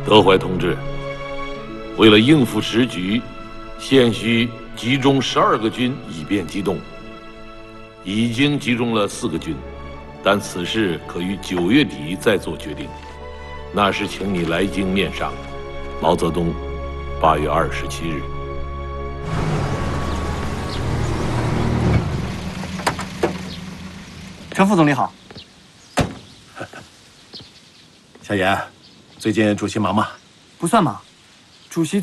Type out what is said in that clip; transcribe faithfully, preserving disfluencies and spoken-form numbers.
德怀同志，为了应付时局，现需集中十二个军以便机动。已经集中了四个军，但此事可于九月底再做决定。那时请你来京面赏。毛泽东，八月二十七日。 陈副总理好。 夏言，最近主席忙吗？ 不算忙，主席